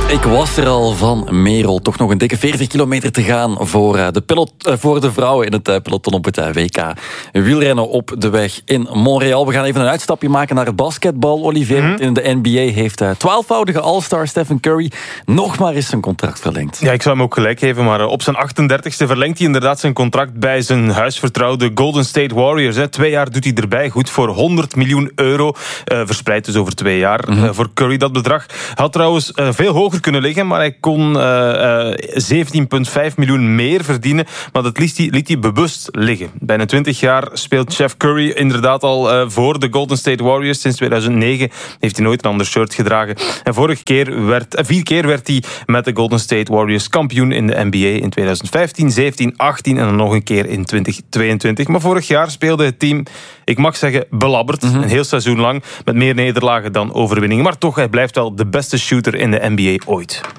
Ik was er al van Merel. Toch nog een dikke 40 kilometer te gaan voor de vrouwen in het peloton op het WK. Wielrennen op de weg in Montreal. We gaan even een uitstapje maken naar het basketbal. Olivier, in de NBA heeft 12-voudige All-Star Stephen Curry nog maar eens zijn contract verlengd. Ja, ik zou hem ook gelijk geven, maar op zijn 38e verlengt hij inderdaad zijn contract bij zijn huisvertrouwde Golden State Warriors. 2 jaar doet hij erbij, goed voor €100 miljoen. Verspreid dus over 2 jaar voor Curry. Dat bedrag had trouwens veel hoger kunnen liggen, maar hij kon 17,5 miljoen meer verdienen, maar dat liet hij bewust liggen. Bijna 20 jaar speelt chef Curry inderdaad al voor de Golden State Warriors. Sinds 2009 heeft hij nooit een ander shirt gedragen. En 4 keer werd hij met de Golden State Warriors kampioen in de NBA in 2015, 17, 18 en dan nog een keer in 2022. Maar vorig jaar speelde het team, ik mag zeggen, belabberd. Een heel seizoen lang, met meer nederlagen dan overwinningen. Maar toch, hij blijft wel de beste shooter in de NBA ooit.